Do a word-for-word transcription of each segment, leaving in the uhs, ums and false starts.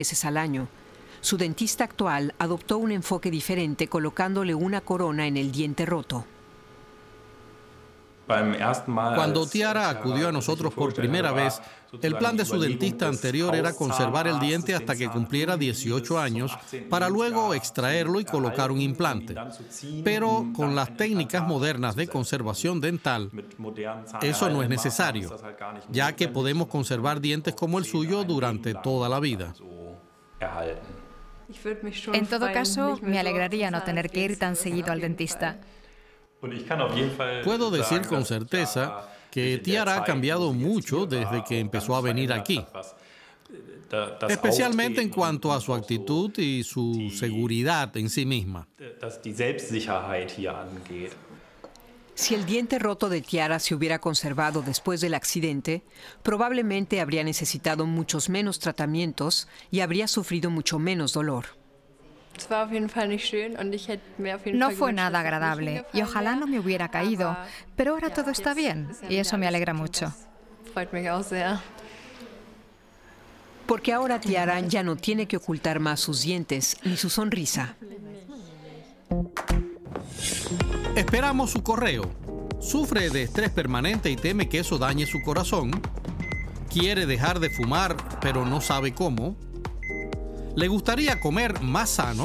veces al año. Su dentista actual adoptó un enfoque diferente colocándole una corona en el diente roto. Cuando Tiara acudió a nosotros por primera vez, el plan de su dentista anterior era conservar el diente hasta que cumpliera dieciocho años para luego extraerlo y colocar un implante. Pero con las técnicas modernas de conservación dental, eso no es necesario, ya que podemos conservar dientes como el suyo durante toda la vida. En todo caso, me alegraría no tener que ir tan seguido al dentista. Puedo decir con certeza que Tiara ha cambiado mucho desde que empezó a venir aquí, especialmente en cuanto a su actitud y su seguridad en sí misma. Si el diente roto de Tiara se hubiera conservado después del accidente, probablemente habría necesitado muchos menos tratamientos y habría sufrido mucho menos dolor. No fue nada agradable y ojalá no me hubiera caído, pero ahora todo está bien y eso me alegra mucho. Porque ahora Tiara ya no tiene que ocultar más sus dientes ni su sonrisa. Esperamos su correo. ¿Sufre de estrés permanente y teme que eso dañe su corazón? ¿Quiere dejar de fumar pero no sabe cómo? ¿Le gustaría comer más sano?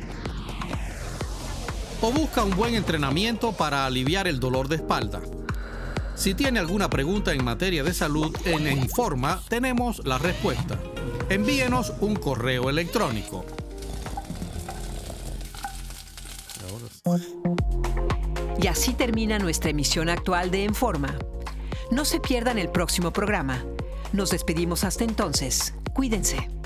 ¿O busca un buen entrenamiento para aliviar el dolor de espalda? Si tiene alguna pregunta en materia de salud, en Informa tenemos la respuesta. Envíenos un correo electrónico. Y así termina nuestra emisión actual de Informa. No se pierdan el próximo programa. Nos despedimos hasta entonces. Cuídense.